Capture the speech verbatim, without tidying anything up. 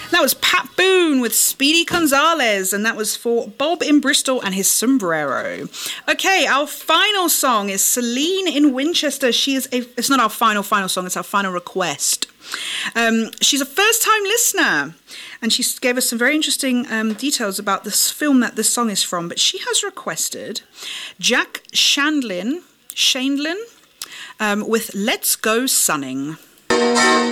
That was Pat Boone with Speedy Gonzales, and that was for Bob in Bristol and his sombrero. Okay, our final song is Celine in Winchester. She is a, it's not our final, final song, it's our final request. Um, she's a first-time listener, and she gave us some very interesting um, details about this film that this song is from, but she has requested Jack Shandlin, Shandlin um, with Let's Go Sunning.